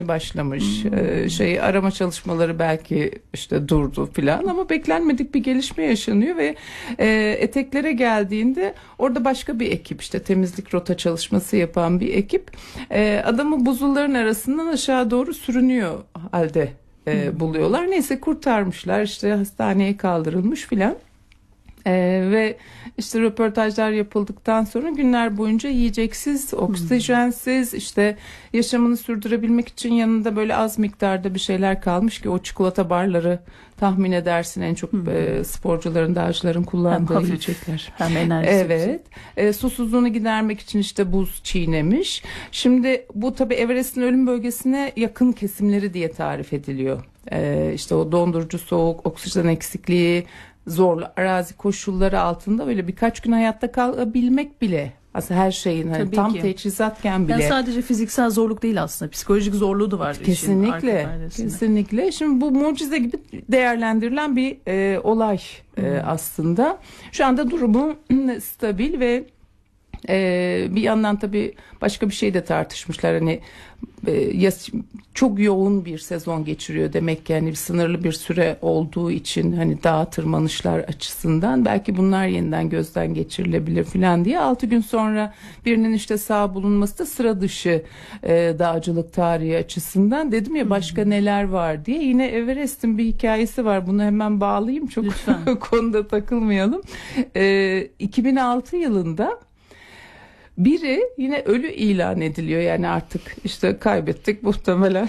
başlamış. Arama çalışmaları belki işte durdu filan ama beklenmedik bir gelişme yaşanıyor ve eteklere geldiğinde orada başka bir ekip, işte temizlik rota çalışması yapan bir ekip adamı buzulların arasından aşağı doğru sürünüyor halde buluyorlar. Neyse kurtarmışlar, işte hastaneye kaldırılmış filan. Ve işte röportajlar yapıldıktan sonra günler boyunca yiyeceksiz, oksijensiz, işte yaşamını sürdürebilmek için yanında böyle az miktarda bir şeyler kalmış ki o çikolata barları, tahmin edersin en çok sporcuların, dağcıların kullandığı hem yiyecekler. Hem enerjisi. Evet. Susuzluğunu gidermek için işte buz çiğnemiş. Şimdi bu tabii Everest'in ölüm bölgesine yakın kesimleri diye tarif ediliyor. İşte o dondurucu soğuk, oksijen eksikliği, zorlu arazi koşulları altında öyle birkaç gün hayatta kalabilmek bile aslında her şeyin hani tam teçhizatken bile. Yani sadece fiziksel zorluk değil aslında, psikolojik zorluğu da var. Kesinlikle. Şimdi bu mucize gibi değerlendirilen bir olay aslında. Şu anda durumu stabil ve bir yandan tabii başka bir şey de tartışmışlar, hani çok yoğun bir sezon geçiriyor demek ki, yani sınırlı bir süre olduğu için hani dağ tırmanışlar açısından belki bunlar yeniden gözden geçirilebilir falan diye. 6 gün sonra birinin işte sağ bulunması da sıra dışı dağcılık tarihi açısından. Dedim ya başka neler var diye, yine Everest'in bir hikayesi var, bunu hemen bağlayayım, çok konuda takılmayalım. 2006 yılında biri yine ölü ilan ediliyor, yani artık işte kaybettik muhtemelen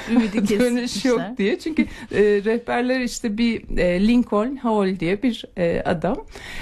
dönüş yok diye. Çünkü rehberler işte bir Lincoln Hall diye bir adam,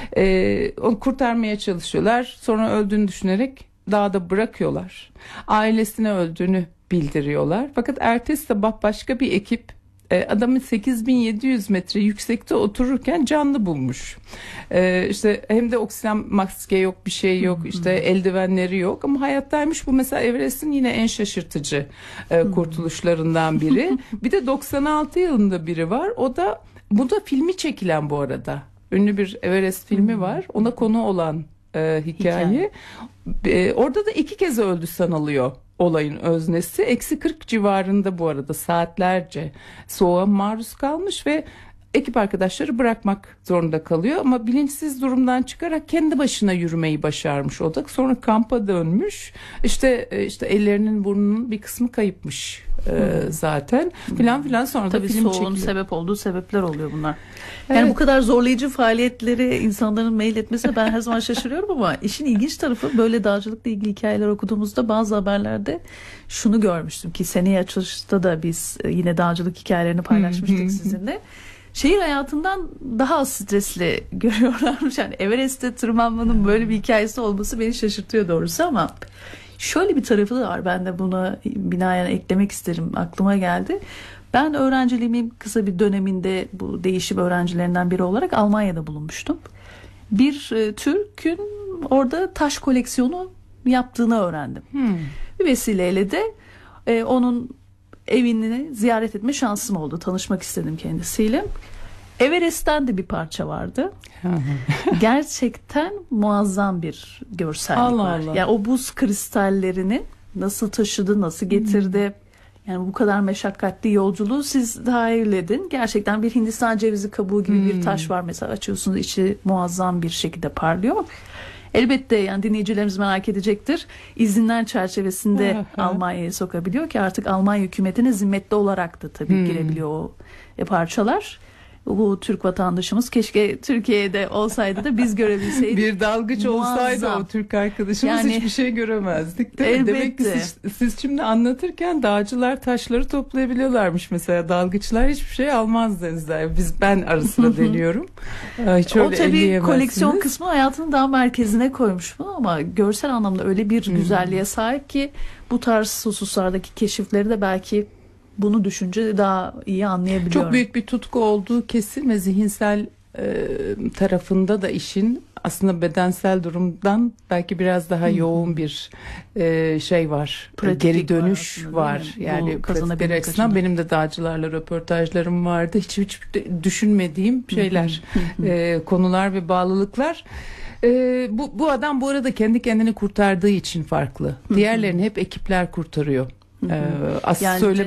onu kurtarmaya çalışıyorlar, sonra öldüğünü düşünerek dağda bırakıyorlar, ailesine öldüğünü bildiriyorlar. Fakat ertesi sabah başka bir ekip adamı 8700 metre yüksekte otururken canlı bulmuş. İşte hem de oksijen maske yok, bir şey yok, işte eldivenleri yok ama hayattaymış. Bu mesela Everest'in yine en şaşırtıcı kurtuluşlarından biri. Bir de 96 yılında biri var. Bu da filmi çekilen bu arada. Ünlü bir Everest filmi var. Ona konu olan hikaye. Orada da 2 kez öldü sanılıyor olayın öznesi. -40 civarında bu arada saatlerce soğuğa maruz kalmış ve ekip arkadaşları bırakmak zorunda kalıyor ama bilinçsiz durumdan çıkarak kendi başına yürümeyi başarmış o da. Sonra kampa dönmüş. İşte ellerinin, burnunun bir kısmı kayıpmış zaten filan sonra tabii da film soğuğun çekiliyor. sebep olduğu sebepler oluyor bunlar. Yani bu kadar zorlayıcı faaliyetleri insanların mail etmesine ben her zaman şaşırıyorum ama işin ilginç tarafı, böyle dağcılıkla ilgili hikayeler okuduğumuzda bazı haberlerde şunu görmüştüm ki seneye açılışta da biz yine dağcılık hikayelerini paylaşmıştık sizinle. Şehir hayatından daha az stresli görüyorlarmış. Yani Everest'te tırmanmanın böyle bir hikayesi olması beni şaşırtıyor doğrusu ama şöyle bir tarafı da var. Ben de buna binaen eklemek isterim. Aklıma geldi. Ben öğrenciliğimin kısa bir döneminde bu değişim öğrencilerinden biri olarak Almanya'da bulunmuştum. Bir Türk'ün orada taş koleksiyonu yaptığını öğrendim. Bir vesileyle de onun evini ziyaret etme şansım oldu. Tanışmak istedim kendisiyle. Everest'ten de bir parça vardı. Gerçekten muazzam bir görsellik var. Yani o buz kristallerini nasıl taşıdı, nasıl getirdi? Yani bu kadar meşakkatli yolculuğu siz hayal edin. Gerçekten bir Hindistan cevizi kabuğu gibi bir taş var mesela, açıyorsunuz, içi muazzam bir şekilde parlıyor. Elbette yani dinleyicilerimiz merak edecektir. İzinler çerçevesinde Almanya'ya sokabiliyor ki artık Almanya hükümetine zimmetli olarak da tabii girebiliyor o parçalar. Bu Türk vatandaşımız keşke Türkiye'de olsaydı da biz görebilseydik. Bir dalgıç olsaydı o Türk arkadaşımız yani, hiçbir şey göremezdik değil mi? Demek ki siz şimdi anlatırken dağcılar taşları toplayabiliyorlarmış mesela, dalgıçlar hiçbir şey almaz denizler. Ben ara sıra deniyorum. Hiç öyle o tabii koleksiyon kısmı hayatının daha merkezine koymuş bunu ama görsel anlamda öyle bir güzelliğe sahip ki bu tarz hususlardaki keşifleri de belki bunu düşünce daha iyi anlayabiliyorum. Çok büyük bir tutku olduğu kesin ve zihinsel tarafında da işin aslında bedensel durumdan belki biraz daha yoğun bir şey var. Geri dönüş var. Yani pratikler açısından benim de dağcılarla röportajlarım vardı. Hiç düşünmediğim şeyler, konular ve bağlılıklar. Bu adam bu arada kendi kendini kurtardığı için farklı. Diğerlerini hep ekipler kurtarıyor. Aslında Yani söyleme